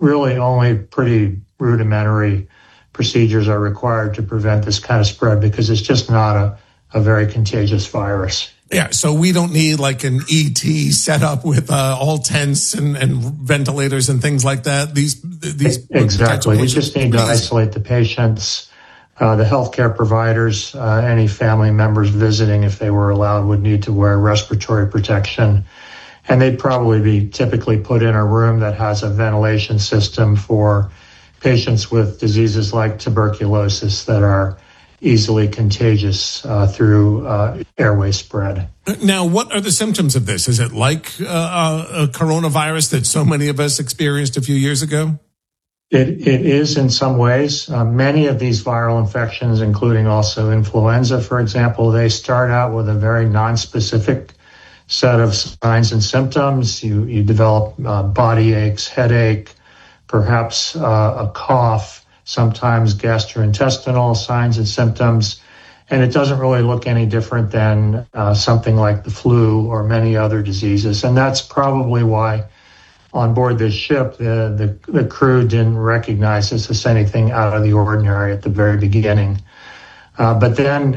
really only pretty rudimentary procedures are required to prevent this kind of spread because it's just not a very contagious virus. Yeah, so we don't need like an ET set up with all tents and ventilators and things like that. These exactly. We just need to isolate the patients. The healthcare providers, any family members visiting, if they were allowed, would need to wear respiratory protection. And they'd probably be typically put in a room that has a ventilation system for patients with diseases like tuberculosis that are easily contagious through airway spread. Now, what are the symptoms of this? Is it like a coronavirus that so many of us experienced a few years ago? It is in some ways. Many of these viral infections, including also influenza, for example, they start out with a very nonspecific set of signs and symptoms. You develop body aches, headache, perhaps a cough, sometimes gastrointestinal signs and symptoms. And it doesn't really look any different than something like the flu or many other diseases. And that's probably why on board this ship, the crew didn't recognize this as anything out of the ordinary at the very beginning. But then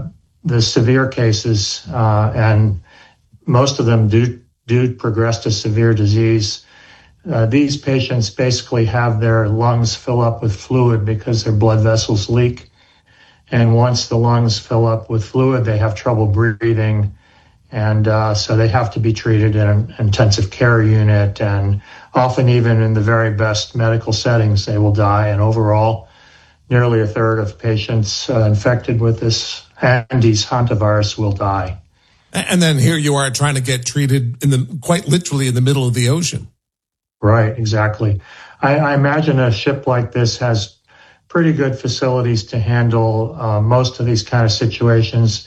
the severe cases, and most of them do progress to severe disease. These patients basically have their lungs fill up with fluid because their blood vessels leak. And once the lungs fill up with fluid, they have trouble breathing. And so they have to be treated in an intensive care unit. And often even in the very best medical settings, they will die. And overall, nearly a third of patients infected with this Andes hantavirus will die. And then here you are trying to get treated quite literally in the middle of the ocean. Right, exactly. I imagine a ship like this has pretty good facilities to handle most of these kind of situations.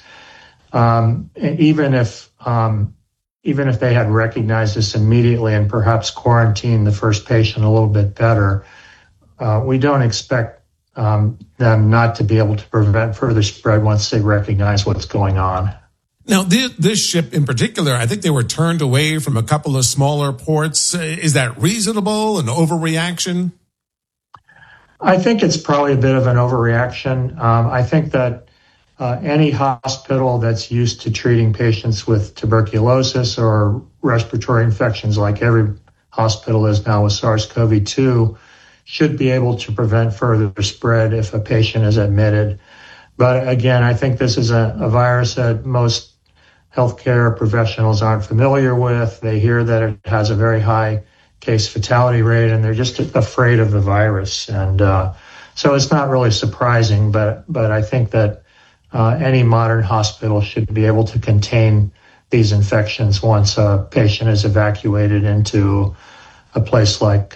Even if they had recognized this immediately and perhaps quarantined the first patient a little bit better, we don't expect them not to be able to prevent further spread once they recognize what's going on. Now, this ship in particular, I think they were turned away from a couple of smaller ports. Is that reasonable, an overreaction? I think it's probably a bit of an overreaction. I think that any hospital that's used to treating patients with tuberculosis or respiratory infections, like every hospital is now with SARS-CoV-2, should be able to prevent further spread if a patient is admitted. But again, I think this is a virus that most healthcare professionals aren't familiar with. They hear that it has a very high case fatality rate, and they're just afraid of the virus. And so it's not really surprising, but I think that any modern hospital should be able to contain these infections once a patient is evacuated into a place like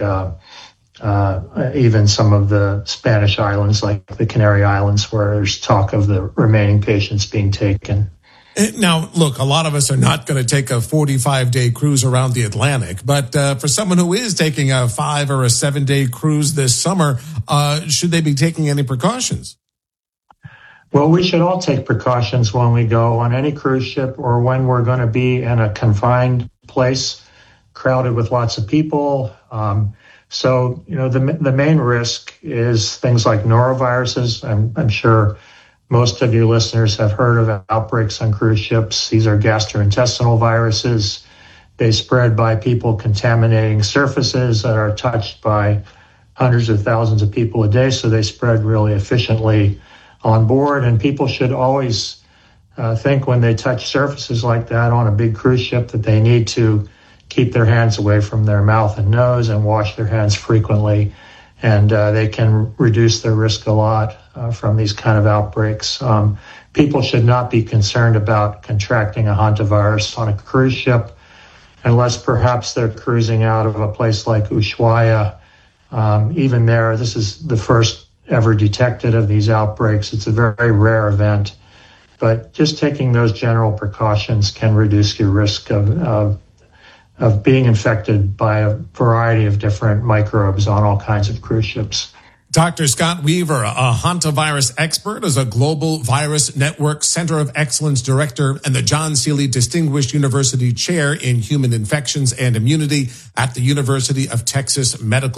even some of the Spanish islands, like the Canary Islands, where there's talk of the remaining patients being taken. Now, look, a lot of us are not going to take a 45-day cruise around the Atlantic, but for someone who is taking a 5 or a 7-day cruise this summer, should they be taking any precautions? Well, we should all take precautions when we go on any cruise ship or when we're going to be in a confined place, crowded with lots of people. So, the main risk is things like noroviruses. I'm sure most of your listeners have heard of outbreaks on cruise ships. These are gastrointestinal viruses. They spread by people contaminating surfaces that are touched by hundreds of thousands of people a day. So they spread really efficiently on board. And people should always think when they touch surfaces like that on a big cruise ship that they need to keep their hands away from their mouth and nose and wash their hands frequently. And they can reduce their risk a lot from these kind of outbreaks. People should not be concerned about contracting a hantavirus on a cruise ship unless perhaps they're cruising out of a place like Ushuaia. Even there, this is the first ever detected of these outbreaks. It's a very rare event. But just taking those general precautions can reduce your risk of being infected by a variety of different microbes on all kinds of cruise ships. Dr. Scott Weaver, a hantavirus expert, is a Global Virus Network Center of Excellence Director and the John Seeley Distinguished University Chair in Human Infections and Immunity at the University of Texas Medical